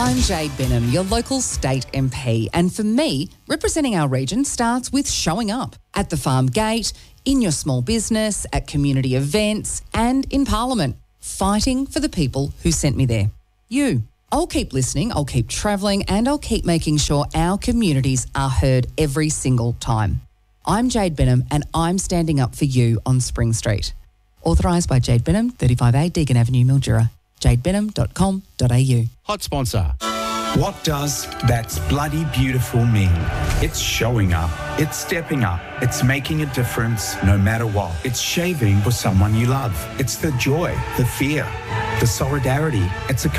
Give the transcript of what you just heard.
I'm Jade Benham, your local state MP, and for me, representing our region starts with showing up at the farm gate, in your small business, at community events, and in Parliament, fighting for the people who sent me there. You. I'll keep listening, I'll keep travelling, and I'll keep making sure our communities are heard every single time. I'm Jade Benham, and I'm standing up for you on Spring Street. Authorised by Jade Benham, 35A Deagon Avenue, Mildura. jadebenham.com.au. Hot sponsor. What does "that's bloody beautiful" mean? It's showing up. It's stepping up. It's making a difference no matter what. It's shaving for someone you love. It's the joy, the fear, the solidarity. It's a